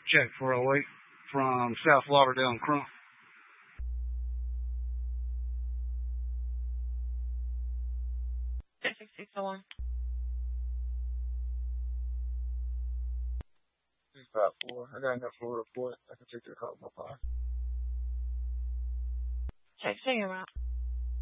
Check 408 from South Lauderdale and Crump. Check 6601. 354. I got enough for a report. I can take the call with my car. Check, send your route.